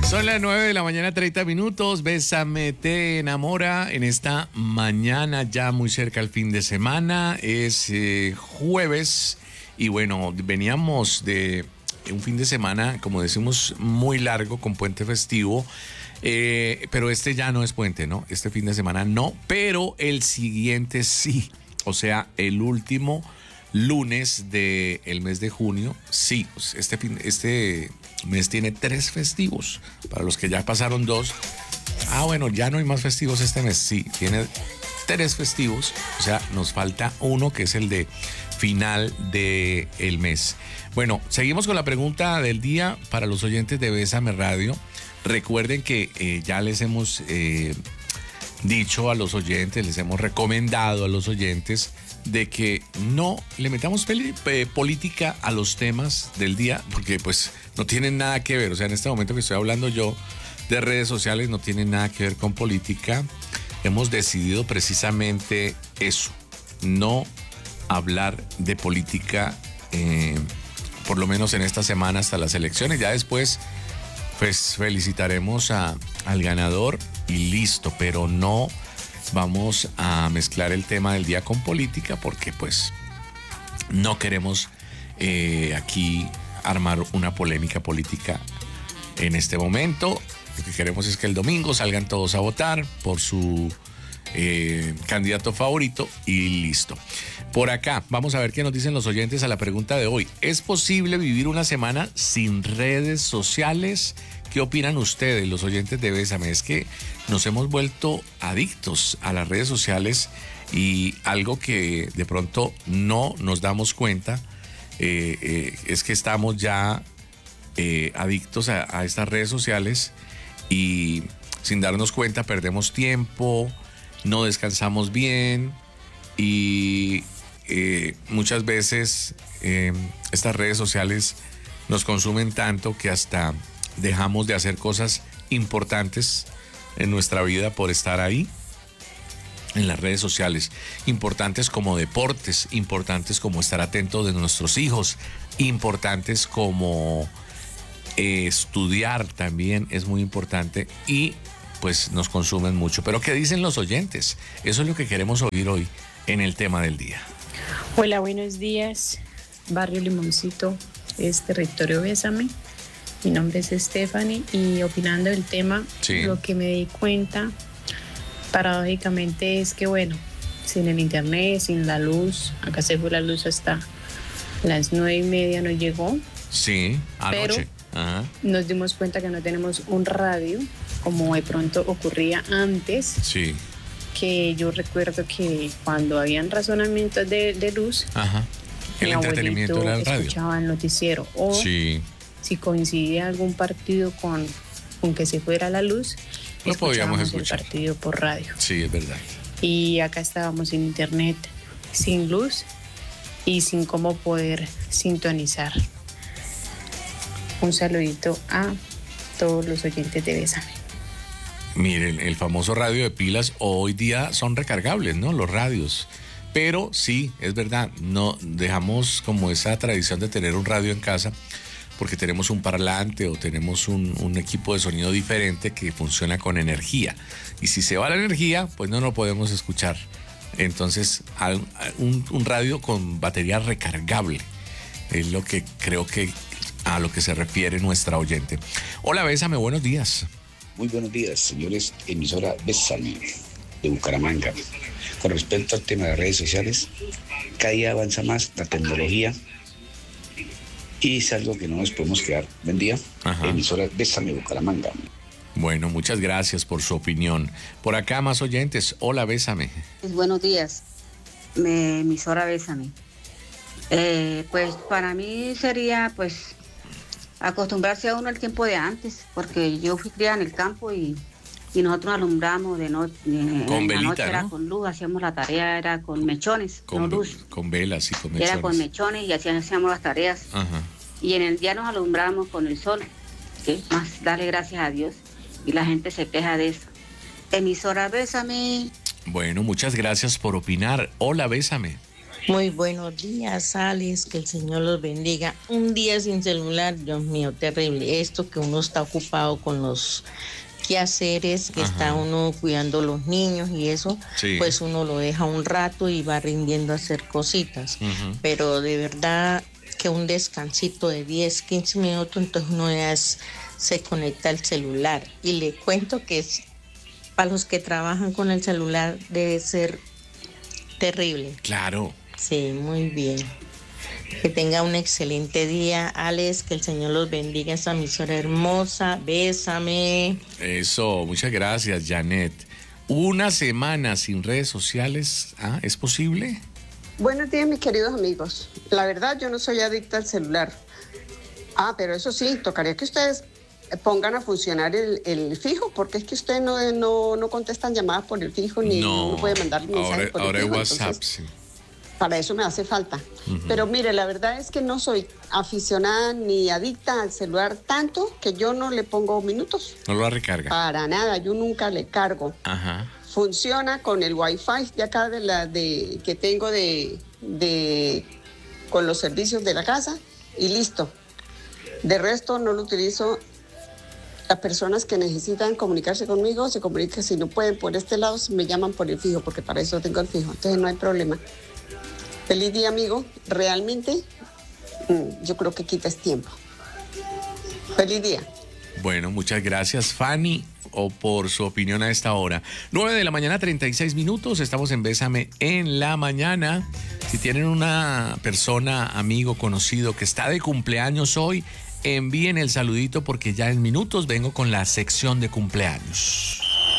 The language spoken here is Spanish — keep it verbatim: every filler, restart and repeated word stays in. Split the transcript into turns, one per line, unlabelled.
Son las nueve de la mañana, treinta minutos. Bésame, te enamora. En esta mañana, ya muy cerca al fin de semana. Es eh, jueves. Y bueno, veníamos de un fin de semana, como decimos, muy largo, con puente festivo. Eh, pero este ya no es puente, ¿no? Este fin de semana no. Pero el siguiente sí. O sea, el último lunes del mes de junio, sí. Este fin, este mes tiene tres festivos. Para los que ya pasaron dos, ah, bueno, ya no hay más festivos este mes. Sí, tiene tres festivos. O sea, nos falta uno, que es el de final del mes. Bueno, seguimos con la pregunta del día para los oyentes de Bésame Radio. Recuerden que eh, ya les hemos eh, dicho a los oyentes, les hemos recomendado a los oyentes de que no le metamos peli, eh, política a los temas del día, porque pues no tienen nada que ver. O sea, en este momento que estoy hablando yo de redes sociales, no tienen nada que ver con política. Hemos decidido precisamente eso, no hablar de política, eh, por lo menos en esta semana hasta las elecciones. Ya después pues felicitaremos a, al ganador y listo, pero no vamos a mezclar el tema del día con política, porque pues no queremos eh, aquí armar una polémica política en este momento. Lo que queremos es que el domingo salgan todos a votar por su eh, candidato favorito y listo. Por acá, vamos a ver qué nos dicen los oyentes a la pregunta de hoy. ¿Es posible vivir una semana sin redes sociales? ¿Qué opinan ustedes, los oyentes de Bésame? Es que nos hemos vuelto adictos a las redes sociales, y algo que de pronto no nos damos cuenta eh, eh, es que estamos ya eh, adictos a, a estas redes sociales, y sin darnos cuenta perdemos tiempo, no descansamos bien, y eh, muchas veces eh, estas redes sociales nos consumen tanto que hasta dejamos de hacer cosas importantes en nuestra vida por estar ahí en las redes sociales. Importantes como deportes, importantes como estar atentos de nuestros hijos, importantes como eh, estudiar también es muy importante, y pues nos consumen mucho. Pero ¿qué dicen los oyentes? Eso es lo que queremos oír hoy en el tema del día.
Hola, buenos días. Barrio Limoncito, es territorio Bésame. Mi nombre es Stephanie, y opinando del tema, sí, lo que me di cuenta paradójicamente es que, bueno, sin el internet, sin la luz, acá se fue la luz hasta las nueve y media, no llegó.
Sí, anoche.
Pero
Ajá.
Nos dimos cuenta que no tenemos un radio, como de pronto ocurría antes.
Sí.
Que yo recuerdo que cuando habían razonamientos de, de luz,
ajá, el entretenimiento era el radio.
Escuchaba el noticiero, o
sí,
si coincidía algún partido con, con que se fuera la luz,
no podíamos escuchar
el partido por radio.
Sí, es verdad.
Y acá estábamos sin internet, sin luz y sin cómo poder sintonizar. Un saludito a todos los oyentes de Bésame.
Miren, el famoso radio de pilas hoy día son recargables, ¿no? Los radios. Pero sí, es verdad, no dejamos como esa tradición de tener un radio en casa, porque tenemos un parlante o tenemos un, un equipo de sonido diferente que funciona con energía. Y si se va la energía, pues no lo podemos escuchar. Entonces, un, un radio con batería recargable es lo que creo que a lo que se refiere nuestra oyente. Hola, Bésame, buenos días.
Muy buenos días, señores. Emisora Bésame de Bucaramanga. Con respecto al tema de redes sociales, cada día avanza más la tecnología, y es algo que no nos podemos quedar. Buen día. Ajá. Emisora Bésame Bucaramanga.
Bueno, muchas gracias por su opinión. Por acá más oyentes. Hola, Bésame.
Pues buenos días, Me, emisora Bésame. Eh, pues para mí sería pues acostumbrarse a uno al tiempo de antes, porque yo fui criada en el campo, y, y nosotros alumbramos de noche.
Con velita,
la noche era
¿no?
con luz, hacíamos la tarea, era con mechones,
con,
no luz.
Con velas y con mechones.
Era con mechones y así hacíamos las tareas.
Ajá.
Y en el día nos alumbramos con el sol, ¿sí? Más darle gracias a Dios, y la gente se queja de eso. Emisora Bésame.
Bueno, muchas gracias por opinar. Hola, Bésame.
Muy buenos días, Alex, que el Señor los bendiga. Un día sin celular, Dios mío, terrible. Esto que uno está ocupado con los quehaceres, que Ajá. está uno cuidando a los niños y eso, sí. pues uno lo deja un rato y va rindiendo a hacer cositas. Uh-huh. Pero de verdad que un descansito de diez, quince minutos, entonces uno ya es, se conecta al celular. Y le cuento que es, para los que trabajan con el celular debe ser terrible.
Claro.
Sí, muy bien. Que tenga un excelente día, Alex, que el Señor los bendiga, esa emisora hermosa, bésame.
Eso, muchas gracias, Janet. Una semana sin redes sociales, ¿ah? ¿Es posible?
Buenos días, mis queridos amigos. La verdad, yo no soy adicta al celular. Ah, pero eso sí, tocaría que ustedes pongan a funcionar el, el fijo, porque es que ustedes no, no, no contestan llamadas por el fijo, ni
no,
no puede mandar mensajes
ahora,
por el
ahora
fijo.
Ahora es WhatsApp,
entonces,
sí.
Para eso me hace falta. Uh-huh. Pero mire, la verdad es que no soy aficionada ni adicta al celular tanto que yo no le pongo minutos.
No lo recarga.
Para nada, yo nunca le cargo.
Ajá.
Funciona con el Wi-Fi de acá de la de que tengo de, de con los servicios de la casa y listo. De resto no lo utilizo. Las personas que necesitan comunicarse conmigo se comunican, si no pueden por este lado me llaman por el fijo, porque para eso tengo el fijo, entonces no hay problema. Feliz día, amigo. Realmente yo creo que quitas tiempo. Feliz día.
Bueno, muchas gracias, Fanny, o por su opinión a esta hora. nueve de la mañana, treinta y seis minutos. Estamos en Bésame en la mañana. Si tienen una persona, amigo, conocido que está de cumpleaños hoy, envíen el saludito porque ya en minutos vengo con la sección de cumpleaños.